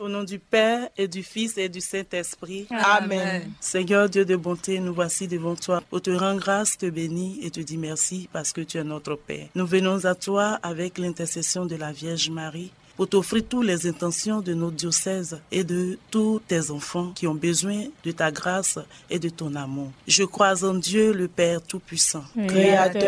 Au nom du Père et du Fils et du Saint-Esprit. Amen. Seigneur Dieu de bonté, nous voici devant toi pour te rendre grâce, te bénir et te dire merci parce que tu es notre Père. Nous venons à toi avec l'intercession de la Vierge Marie pour t'offrir toutes les intentions de notre diocèse et de tous tes enfants qui ont besoin de ta grâce et de ton amour. Je crois en Dieu, le Père Tout-Puissant, Créateur